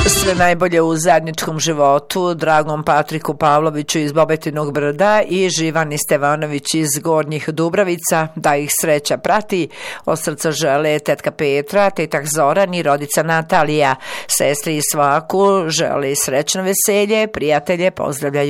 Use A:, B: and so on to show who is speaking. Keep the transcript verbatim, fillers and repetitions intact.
A: Sve najbolje u zajedničkom životu Dragom Patriku Pavloviću iz Bobetinog Brda i Živani Stevanović iz Gornjih Dubravica, da ih sreća prati. Od srca žele tetka Petra, tetak Zoran i rodica Natalija. Sestri i svaku žele srećno veselje, prijatelje pozdravljaju